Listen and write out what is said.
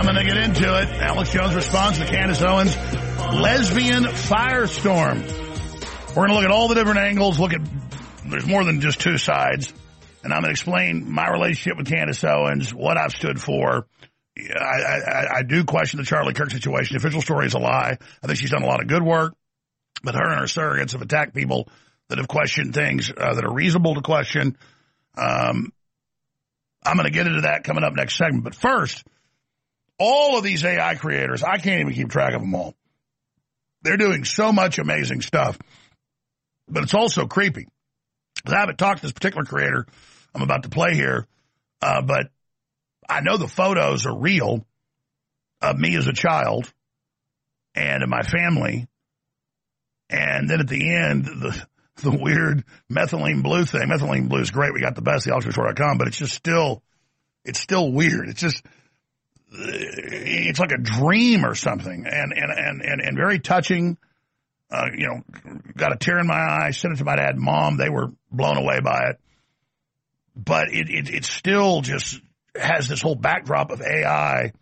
I'm going to get into it. Alex Jones responds to Candace Owens' lesbian firestorm. We're going to look at all the different angles. There's more than just two sides. And I'm going to explain my relationship with Candace Owens, what I've stood for. I do question the Charlie Kirk situation. The official story is a lie. I think she's done a lot of good work. But her and her surrogates have attacked people that have questioned things that are reasonable to question. I'm going to get into that coming up next segment. But first, all of these AI creators, I can't even keep track of them all. They're doing so much amazing stuff. But it's also creepy. I haven't talked to this particular creator I'm about to play here, but I know the photos are real of me as a child and of my family. And then at the end, the weird methylene blue thing. Methylene blue is great. We got the best, the AlexReport.com, but it's still weird. It's like a dream or something, and very touching. Got a tear in my eye. Sent it to my dad and mom. They were blown away by it. But it still just has this whole backdrop of AI